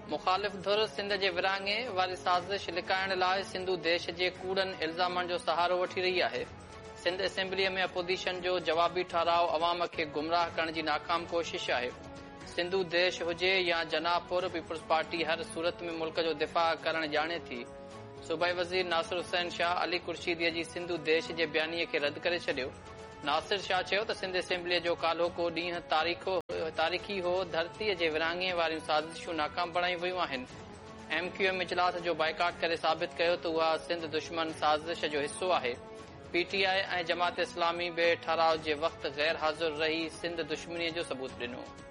मुखालिफ़ धुर सिंध जे विरहाङे वारी साज़िश लिकाइण लाइ सिंधु देश जे कूड़नि इल्ज़ामनि जो सहारो वठी रही आहे। सिंध असेंबलीअ में अपोज़िशन जो जवाबी ठहराउ अवाम खे गुमराह करण जी नाकाम कोशिश आहे। सिंधु देश हुजे या जनापुर, पीपुल्स पार्टी हर सूरत में मुल्क जो दिफ़ा करण ॼाणे थी। सूबाई वज़ीर नासिर हुसैन शाह अली खुर्शीदीअ जी सिंधु देश जे बयानीअ खे रद्द करे छॾियो। नासिर शाह चयो त सिंध असेंबलीअ जो काल्हो को ॾींहुं तारीख़ी हो, धरतीअ जे विरहाङे वारियूं साज़िशूं नाकाम बणायूं वयूं आहिनि। MQM इजलास जो बाइकाट करे साबित कयो त उहा सिंध दुश्मन साज़िश जो हिसो आहे। PTI ऐं जमात इस्लामी बि ठहराउ जे वक़्तु गैर हाज़िर रही सिंध दुश्मनीअ जो सबूत ॾिनो।